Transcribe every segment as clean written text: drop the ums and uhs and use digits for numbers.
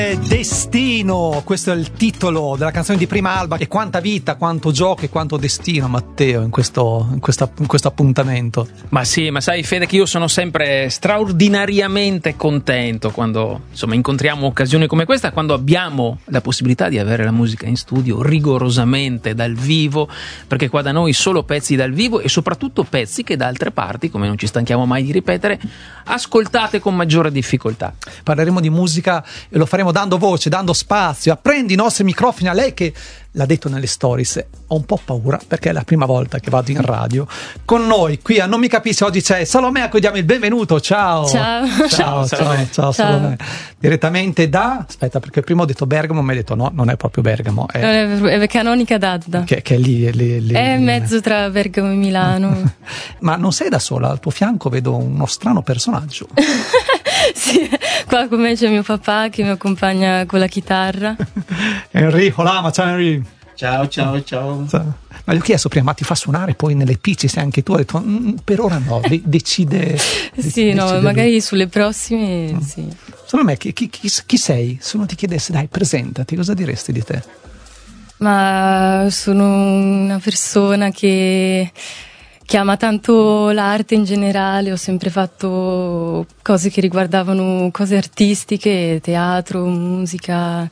Destino, questo è il titolo della canzone di Prima Alba. E quanta vita, quanto gioco e quanto destino, Matteo, in questo appuntamento. Ma sì, ma sai Fede che io sono sempre straordinariamente contento quando insomma incontriamo occasioni come questa, quando abbiamo la possibilità di avere la musica in studio rigorosamente dal vivo, perché qua da noi solo pezzi dal vivo e soprattutto pezzi che da altre parti, come non ci stanchiamo mai di ripetere, ascoltate con maggiore difficoltà. Parleremo di musica e lo faremo dando voce, dando spazio. Apprendi i nostri microfoni. A lei che l'ha detto nelle stories, ho un po' paura perché è la prima volta che vado in radio. Con noi qui a Non mi capisci oggi c'è Salomè, a cui diamo il benvenuto. Ciao Salomè. Direttamente da, aspetta, perché prima ho detto Bergamo, mi hai detto no, non è proprio Bergamo, è Canonica d'Adda, che è lì è in mezzo tra Bergamo e Milano. Ma non sei da sola, al tuo fianco vedo uno strano personaggio. Sì, qua con me c'è mio papà che mi accompagna con la chitarra. Enrico Lama, ciao Enrico. Ciao. Ma gli ho chiesto prima, ma ti fa suonare poi nelle PC, ci sei anche tu? Ho detto, per ora no, decide. Sì, no, magari lui. Sulle prossime, sì. Secondo me, chi sei? Se uno ti chiedesse, dai, presentati, cosa diresti di te? Ma sono una persona che ama tanto l'arte in generale, ho sempre fatto cose che riguardavano cose artistiche, teatro, musica,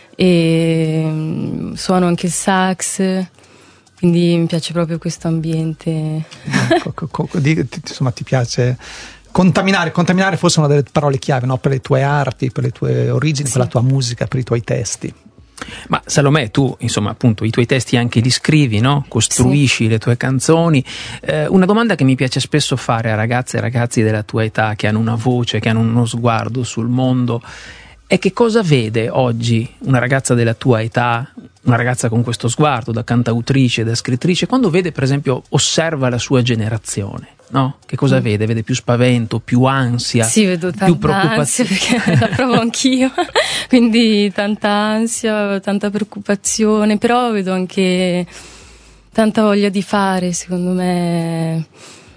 e suono anche il sax, quindi mi piace proprio questo ambiente. Insomma, ti piace contaminare forse è una delle parole chiave, no? Per le tue arti, per le tue origini, sì. Per la tua musica, per i tuoi testi. Ma Salomè, tu insomma appunto i tuoi testi anche li scrivi, no? Costruisci sì. Le tue canzoni. Una domanda che mi piace spesso fare a ragazze e ragazzi della tua età che hanno una voce, che hanno uno sguardo sul mondo, è che cosa vede oggi una ragazza della tua età, una ragazza con questo sguardo da cantautrice, da scrittrice, quando vede, per esempio, osserva la sua generazione, no? Che cosa vede? Vede più spavento, più ansia, sì, vedo tanta più preoccupazione. Ansia, perché la provo anch'io, quindi tanta ansia, tanta preoccupazione, però vedo anche tanta voglia di fare, secondo me.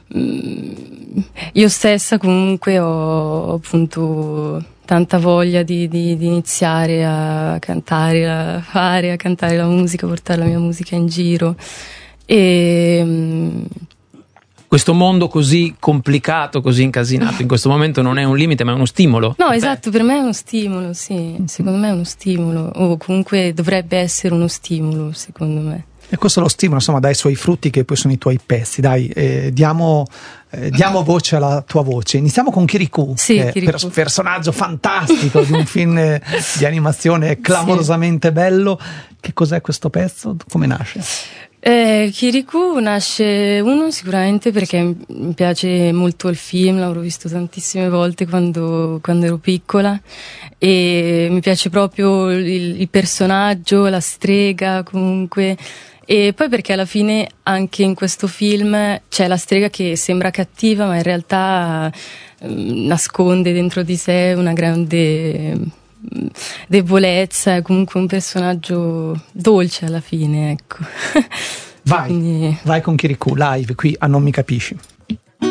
Io stessa comunque ho appunto tanta voglia di iniziare a cantare, a cantare la musica, portare la mia musica in giro. E questo mondo così complicato, così incasinato, in questo momento non è un limite ma è uno stimolo. No, esatto, per me è uno stimolo, sì, secondo me è uno stimolo, o comunque dovrebbe essere uno stimolo, secondo me. E questo è lo stimolo, insomma, dai suoi frutti che poi sono i tuoi pezzi. Dai, diamo voce alla tua voce. Iniziamo con Kirikou, sì, che è un personaggio fantastico di un film di animazione clamorosamente bello. Che cos'è questo pezzo? Come nasce? Kirikou nasce sicuramente perché mi piace molto il film, l'avrò visto tantissime volte quando ero piccola, e mi piace proprio il personaggio, la strega comunque. E poi perché alla fine anche in questo film c'è la strega che sembra cattiva ma in realtà nasconde dentro di sé una grande debolezza, è comunque un personaggio dolce alla fine, ecco. Vai con Kirikou live qui a Non mi capisci.